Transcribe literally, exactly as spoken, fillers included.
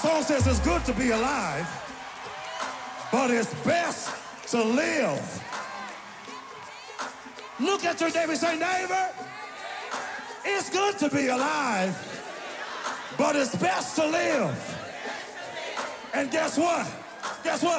song says it's good to be alive, but it's best to live. Look at your neighbor and say, neighbor, it's good to be alive, but it's best to live. And guess what? Guess what?